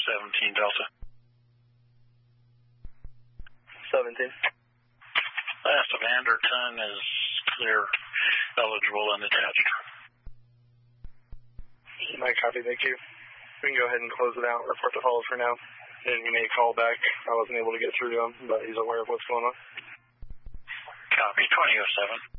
17 Delta. 17. Last of Anderton is clear, eligible and attached. My copy, thank you. We can go ahead and close it out, report the follow for now. And you may call back. I wasn't able to get through to him, but he's aware of what's going on. Copy, 2007.